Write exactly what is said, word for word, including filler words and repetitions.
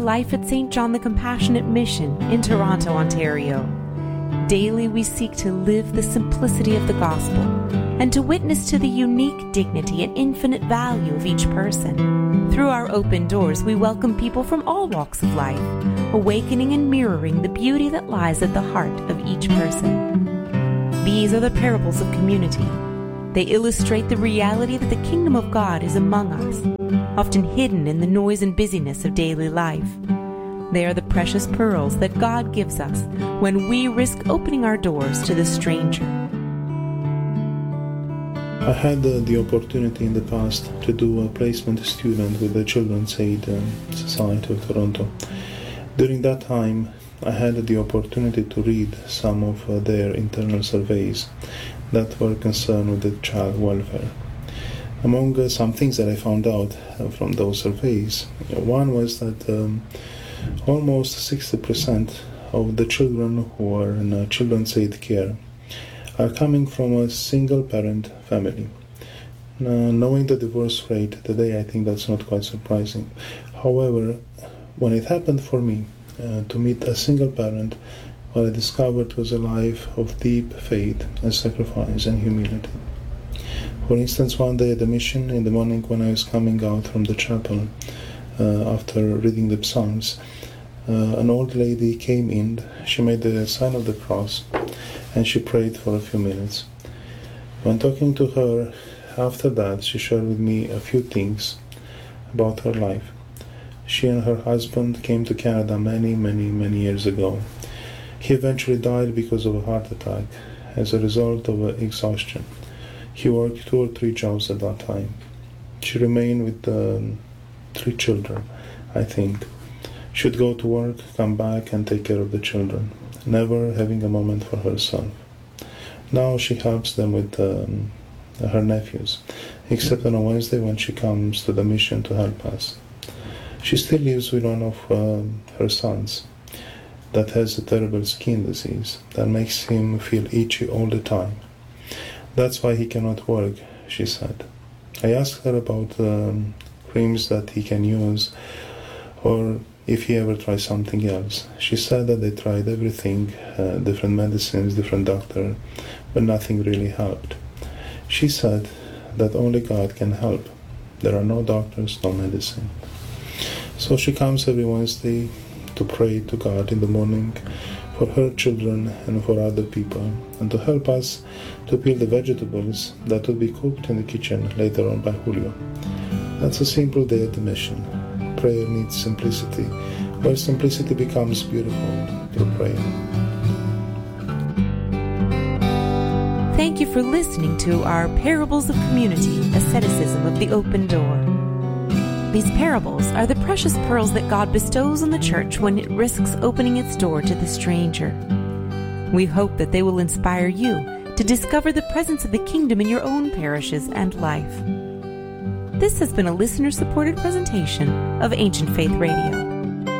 Life at Saint John the Compassionate Mission in Toronto, Ontario. Daily we seek to live the simplicity of the gospel and to witness to the unique dignity and infinite value of each person. Through our open doors, we welcome people from all walks of life, awakening and mirroring the beauty that lies at the heart of each person. These are the parables of community. They illustrate the reality that the kingdom of God is among us, often hidden in the noise and busyness of daily life. They are the precious pearls that God gives us when we risk opening our doors to the stranger. I had uh, the opportunity in the past to do a placement student with the Children's Aid uh, Society of Toronto. During that time, I had the opportunity to read some of uh, their internal surveys that were concerned with the child welfare. Among uh, some things that I found out uh, from those surveys, one was that um, almost sixty percent of the children who are in uh, Children's Aid care are coming from a single-parent family. Now, knowing the divorce rate today, I think that's not quite surprising. However, when it happened for me uh, to meet a single parent, what I discovered was a life of deep faith and sacrifice and humility. For instance, one day at the mission in the morning when I was coming out from the chapel uh, after reading the Psalms, uh, an old lady came in. She made the sign of the cross and she prayed for a few minutes. When talking to her after that, she shared with me a few things about her life. She and her husband came to Canada many, many, many years ago. He eventually died because of a heart attack as a result of uh, exhaustion. He worked two or three jobs at that time. She remained with um, three children, I think. She would go to work, come back and take care of the children, never having a moment for herself. Now she helps them with um, her nephews, except on a Wednesday when she comes to the mission to help us. She still lives with one of um, her sons that has a terrible skin disease that makes him feel itchy all the time. That's why he cannot work, she said. I asked her about um, creams that he can use or if he ever tried something else. She said that they tried everything, uh, different medicines, different doctors, but nothing really helped. She said that only God can help. There are no doctors, no medicine. So she comes every Wednesday to pray to God in the morning for her children and for other people, and to help us to peel the vegetables that will be cooked in the kitchen later on by Julio. That's a simple day at the mission. Prayer needs simplicity, where simplicity becomes beautiful through prayer. Thank you for listening to our Parables of Community, Asceticism of the Open Door. These parables are the precious pearls that God bestows on the church when it risks opening its door to the stranger. We hope that they will inspire you to discover the presence of the kingdom in your own parishes and life. This has been a listener-supported presentation of Ancient Faith Radio.